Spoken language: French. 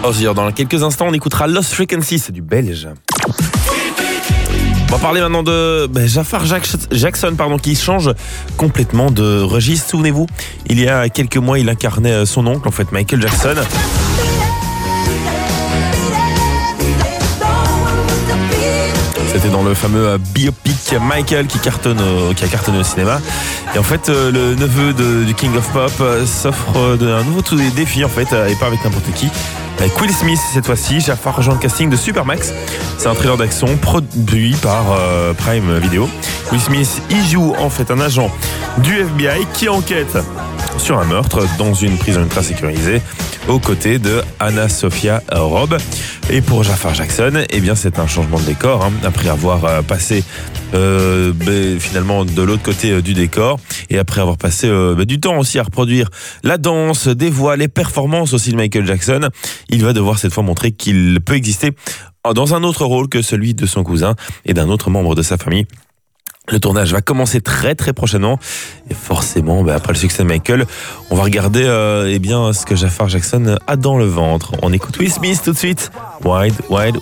Ozzy. Dans quelques instants, on écoutera Lost Frequency, c'est du belge. On va parler maintenant de Jafar Jackson, qui change complètement de registre. Souvenez-vous, il y a quelques mois, il incarnait son oncle, en fait, Michael Jackson. C'était dans le fameux biopic Michael qui a cartonné au cinéma. Et en fait, le neveu du King of Pop s'offre un nouveau défi, en fait, et pas avec n'importe qui. Avec Will Smith cette fois-ci. Jafar rejoint le casting de Supermax. C'est un thriller d'action produit par Prime Video. Will Smith y joue en fait un agent du FBI qui enquête sur un meurtre dans une prison ultra sécurisée aux côtés de Anna Sophia Robb. Et pour Jafar Jackson, c'est un changement de décor, après avoir passé finalement de l'autre côté du décor et après avoir passé du temps aussi à reproduire la danse, des voix, les performances aussi de Michael Jackson. Il va devoir cette fois montrer qu'il peut exister dans un autre rôle que celui de son cousin et d'un autre membre de sa famille. Le tournage va commencer très très prochainement et forcément après le succès de Michael, on va regarder ce que Jafar Jackson a dans le ventre. On écoute Will Smith tout de suite. Wide